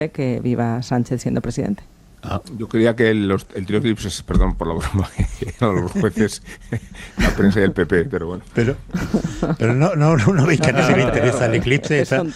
que viva Sánchez siendo presidente. Yo creía que el trío Eclipse, perdón por la broma, los jueces, la prensa y el PP, pero bueno. Pero no veis que a nadie le interesa el eclipse.